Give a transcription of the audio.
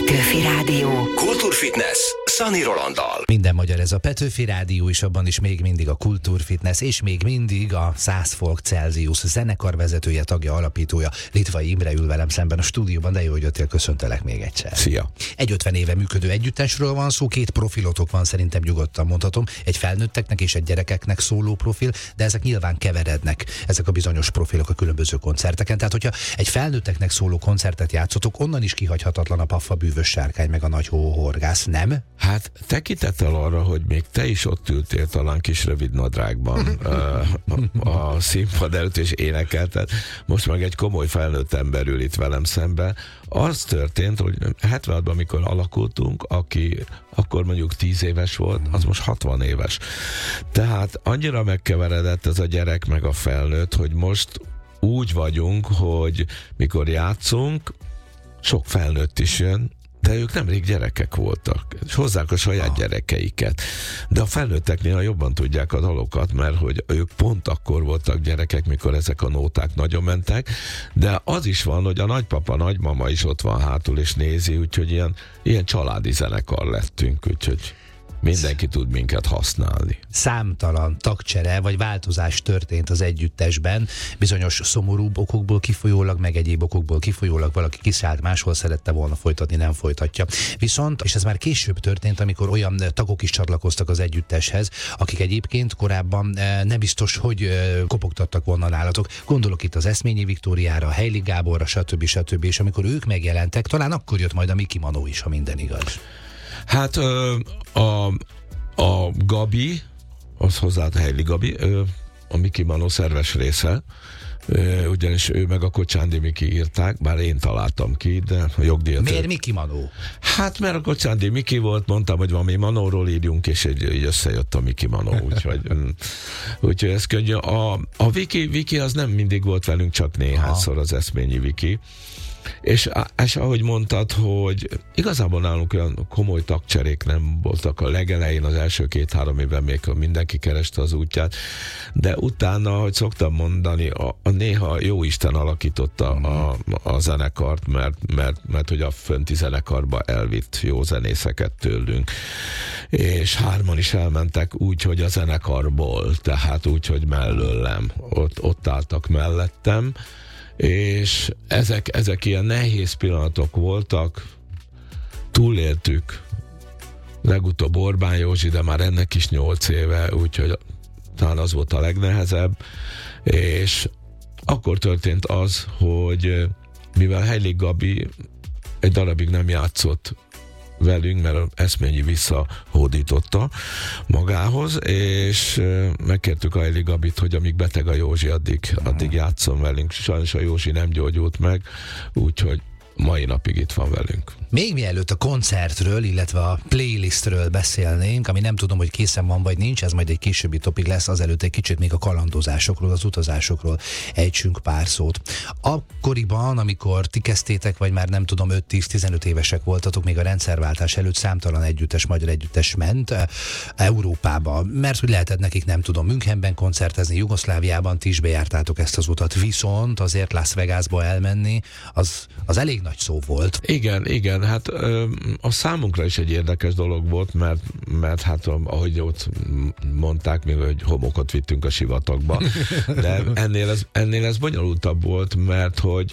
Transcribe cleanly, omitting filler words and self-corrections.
Petőfi Rádió. Kultúrfitness Szani Rolanddal. Minden magyar, ez a Petőfi Rádió, és abban is még mindig a Kultúrfitness, és még mindig a 100 Folk Celsius zenekar vezetője, tagja, alapítója, Litvai Imre ül velem szemben a stúdióban, de jó, hogy jöttél, köszöntelek még egyszer. Szia! Egy 50 éve működő együttesről van szó, 2 profilotok van, szerintem nyugodtan mondhatom, egy felnőtteknek és egy gyerekeknek szóló profil, de ezek nyilván keverednek, ezek a bizonyos profilok a különböző koncerteken. Tehát, hogyha egy felnőtteknek szóló koncertet játszotok, onnan is kihagyhatatlan a Paffa bűvös sárkány, meg a nagy hóhorgász, nem? Hát tekintettel arra, hogy még te is ott ültél talán kis rövid nadrágban a színpad előtt és énekelted, most meg egy komoly felnőtt ember ül itt velem szembe. Az történt, hogy 76-ban, amikor alakultunk, aki akkor mondjuk 10 éves volt, az most 60 éves. Tehát annyira megkeveredett ez a gyerek meg a felnőtt, hogy most úgy vagyunk, hogy mikor játszunk, sok felnőtt is jön, de ők nemrég gyerekek voltak, és hozzák a saját gyerekeiket. De a felnőtteknél jobban tudják a dalokat, mert hogy ők pont akkor voltak gyerekek, mikor ezek a nóták nagyon mentek, de az is van, hogy a nagypapa, nagymama is ott van hátul és nézi, úgyhogy ilyen családi zenekar lettünk, úgyhogy mindenki tud minket használni. Számtalan tagcsere vagy változás történt az együttesben, bizonyos szomorúbb okokból kifolyólag, meg egyéb okokból kifolyólag valaki kiszállt, máshol szerette volna folytatni, nem folytatja. Viszont, és ez már később történt, amikor olyan tagok is csatlakoztak az együtteshez, akik egyébként korábban nem biztos, hogy kopogtattak volna nálatok. Gondolok itt az Eszményi Viktóriára, a Heili Gáborra, stb. És amikor ők megjelentek, talán akkor jött majd a Miki Manó is, ha minden igaz. Hát a Gabi, az hozzá a Heili Gabi, a Miki Manó szerves része, ugyanis ő meg a Kocsándi Miki írták, bár én találtam ki, de a jogdíjat... Miért Miki Manó? Hát mert a Kocsándi Miki volt, mondtam, hogy valami Manóról írjunk, és így összejött a Miki Manó, úgyhogy ez könnyű. A Viki az nem mindig volt velünk, csak néhányszor az Eszményi Viki. És ahogy mondtad, hogy igazából nálunk olyan komoly tagcserék nem voltak a legelején, az első 2-3 évben még mindenki kereste az útját, de utána, hogy szoktam mondani, néha Jóisten alakította a zenekart, mert hogy a fönti zenekarba elvitt jó zenészeket tőlünk, és 3-an is elmentek úgy, hogy a zenekarból, tehát úgy, hogy mellőlem, ott álltak mellettem, és ezek ilyen nehéz pillanatok voltak, túléltük, legutóbb Orbán Józsi, de már ennek is 8 éve, úgyhogy talán az volt a legnehezebb, és akkor történt az, hogy mivel Heili Gabi egy darabig nem játszott velünk, mert Eszményi visszahódította magához, és megkértük a Heili Gabit, hogy amíg beteg a Józsi, addig játszom velünk. Sajnos a Józsi nem gyógyult meg, úgyhogy mai napig itt van velünk. Még mielőtt a koncertről, illetve a playlistről beszélnénk, ami nem tudom, hogy készen van vagy nincs, ez majd egy későbbi topik lesz, azelőtt egy kicsit még a kalandozásokról, az utazásokról ejtsünk pár szót. Akkoriban, amikor ti kezdtétek, vagy már nem tudom, 5-10-15 évesek voltatok, még a rendszerváltás előtt számtalan együttes, magyar együttes ment Európába, mert hogy lehetett nekik, nem tudom, Münchenben koncertezni, Jugoszláviában, ti is bejártátok ezt az utat, viszont azért Las Vegasba elmenni, az elég nagy szó volt. Igen, hát a számunkra is egy érdekes dolog volt, mert hát ahogy ott mondták, még hogy homokot vittünk a sivatagba, de ennél ez bonyolultabb volt, mert hogy